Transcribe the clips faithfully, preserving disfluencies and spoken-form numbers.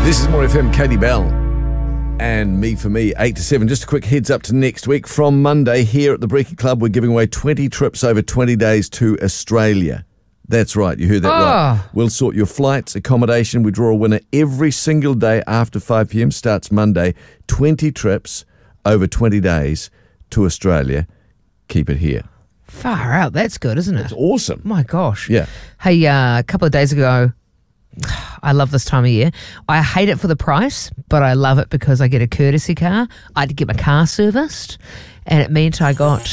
This is More F M, Katie Bell and Me For Me, eight to seven. Just a quick heads up to next week. From Monday here at the Brecky Club, we're giving away twenty trips over twenty days to Australia. That's right, you heard that Oh. right. We'll sort your flights, accommodation. We draw a winner every single day after five p.m. Starts Monday. twenty trips over twenty days to Australia. Keep it here. Far out. That's good, isn't it? It's awesome. My gosh. Yeah. Hey, uh, a couple of days ago, I love this time of year. I hate it for the price, but I love it because I get a courtesy car. I had to get my car serviced, and it meant I got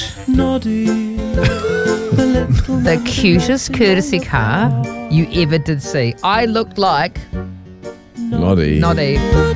the cutest courtesy car you ever did see. I looked like Noddy. Noddy.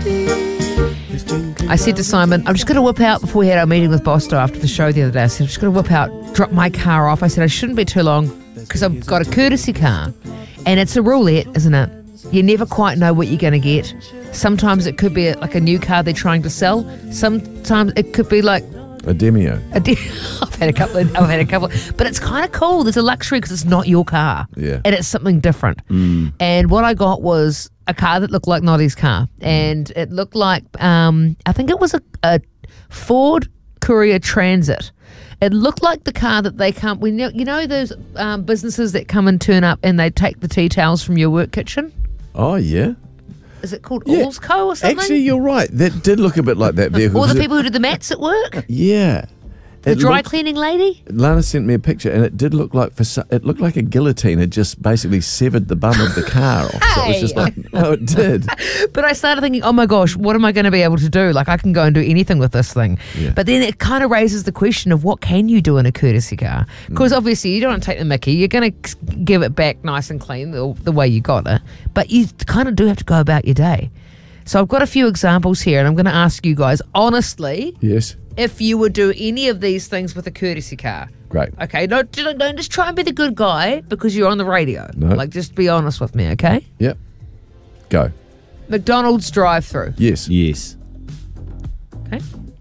I said to Simon, I'm just going to whip out before we had our meeting with Bosto after the show the other day. I said, I'm just going to whip out, drop my car off. I said, I shouldn't be too long because I've got a courtesy car. And it's a roulette, isn't it? You never quite know what you're going to get. Sometimes it could be a, like a new car they're trying to sell. Sometimes it could be like A Demio. a de- I've had a couple. Of, I've had a couple, but it's kind of cool. There's a luxury because it's not your car, Yeah. and it's something different. And what I got was a car that looked like Noddy's car, and it looked like um, I think it was a, a Ford Courier Transit. It looked like the car that they come. We know, you know those um, businesses that come and turn up and they take the tea towels from your work kitchen. Oh, yeah. Is it called Yeah. Allsco or something? Actually, you're right. That did look a bit like that vehicle. or the 'cause it- people who do the mats at work. Yeah. The It dry looked- cleaning lady. Lana sent me a picture, and it did look like for so- it looked like a guillotine had just basically severed the bum of the car off. So it was just Hey. like, oh, it did. But I started thinking, oh my gosh, what am I going to be able to do? Like, I can go and do anything with this thing. Yeah. But then it kind of raises the question of what can you do in a courtesy car? Because obviously you don't want to take the mickey. You're going to give it back nice and clean the, the way you got it. But you kind of do have to go about your day. So I've got a few examples here, and I'm going to ask you guys, honestly, Yes. if you would do any of these things with a courtesy car. Great. Okay, don't, don't don't just try and be the good guy because you're on the radio. No. Like, just be honest with me, okay? Yep. Go. McDonald's drive-through. Yes. Yes. Okay.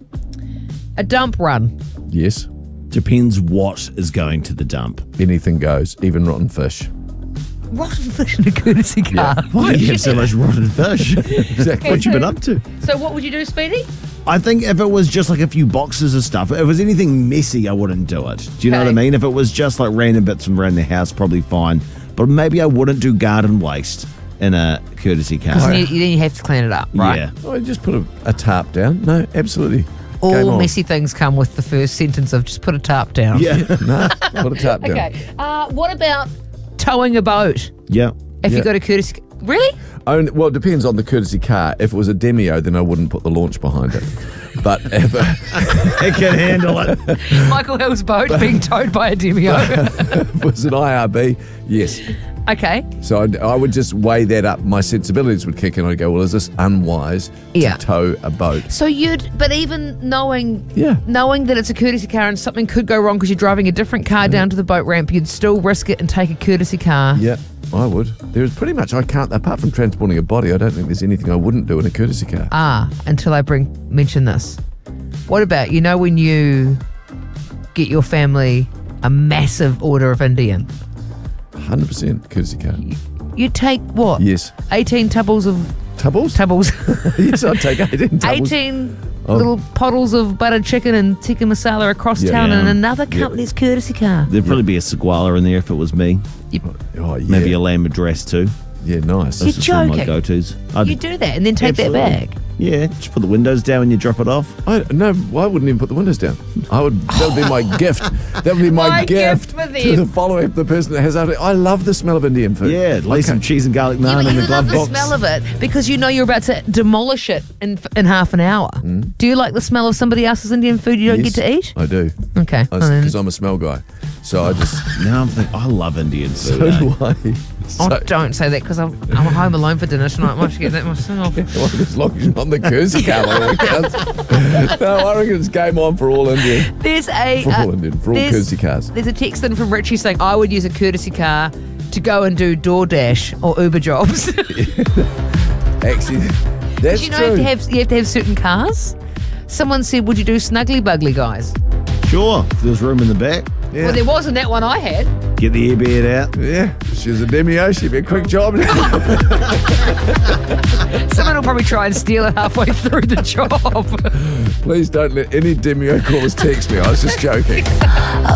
A dump run. Yes. Depends what is going to the dump. Anything goes, even rotten fish. Rotten fish in a courtesy car. Why do you have so much rotten fish? Exactly. What you been up to? So what would you do, Speedy? I think if it was just like a few boxes of stuff, if it was anything messy, I wouldn't do it. Do you know what I Okay. mean? If it was just like random bits from around the house, probably fine. But maybe I wouldn't do garden waste in a courtesy car. Because then, you, then you have to clean it up, right? Yeah. Oh, just put a, a tarp down. No, absolutely. Game All on. messy things come with the first sentence of just put a tarp down. Yeah. No, put a tarp down. Okay. Uh, what about towing a boat? Yeah. If Yeah. you got a courtesy... Really? Only, well, it depends on the courtesy car. If it was a Demio, then I wouldn't put the launch behind it. But if It can handle it. Michael Hill's boat being towed by a Demio. it was an I R B, yes. Okay. So I'd, I would just weigh that up. My sensibilities would kick in. I'd go, well, is this unwise Yeah. to tow a boat? So you'd... But even knowing... Yeah. Knowing that it's a courtesy car and something could go wrong because you're driving a different car down to the boat ramp, you'd still risk it and take a courtesy car. Yeah, I would. There's pretty much, I can't, apart from transporting a body, I don't think there's anything I wouldn't do in a courtesy car. Ah, until I bring mention this. What about, you know, when you get your family a massive order of Indian? one hundred percent courtesy car. You take what? Yes. eighteen tubbles of Tubbles? tubbles. Yes, I'd take eighteen tubbles. eighteen Oh. little puddles of buttered chicken and tikka masala across Yeah. town in Yeah. another company's courtesy car. There'd probably be a Seguala in there if it was me. Oh, yeah. Maybe a lamb address too. Yeah, nice. You're Those are some of my joking. go-tos. I'd, You do that and then take Absolutely. that bag. Yeah, just put the windows down when you drop it off. I, no, I wouldn't even put the windows down. I would. That would be my gift. That would be my, My gift gift, for to them. the following the person that has. I love the smell of Indian food. Yeah, lay some Okay. cheese and garlic Yeah, naan but in you the love glove the box. smell of it because you know you're about to demolish it in in half an hour. Do you like the smell of somebody else's Indian food you don't Yes, get to eat? I do. Okay. well then- Because I'm a smell guy. So I just. Now I'm thinking, I love Indian So food. eh? do I. Oh, So, don't say that because I'm, I'm home alone for dinner tonight. I might get that myself. well, as long as you're on the courtesy car, by all accounts. No, I reckon it's game on for all Indian. There's a For uh, all Indian. For all there's- courtesy cars. There's a text in from Richie saying I would use a courtesy car to go and do DoorDash or Uber jobs. Actually, that's Do you know true. you have, to have, you have to have certain cars? Someone said, would you do Snuggly Bugly, guys? Sure, if there's room in the back. Yeah. Well, there wasn't that one I had. Get the airbed out. Yeah, she was a Demio. She'd be a quick job. Someone will he'll probably try and steal it halfway through the job. Please don't let any Demio callers text me. I was just joking.